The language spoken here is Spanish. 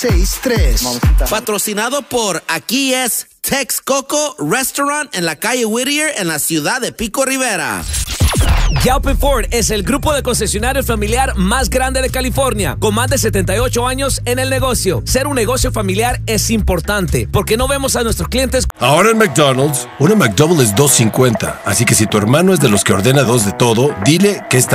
63. Patrocinado por Aquí es Texcoco Restaurant en la calle Whittier en la ciudad de Pico Rivera. Galpin Ford es el grupo de concesionarios familiar más grande de California, con más de 78 años en el negocio. Ser un negocio familiar es importante, porque no vemos a nuestros clientes. Ahora en McDonald's, una McDouble es $2.50. Así que si tu hermano es de los que ordena 2 de todo, dile que esta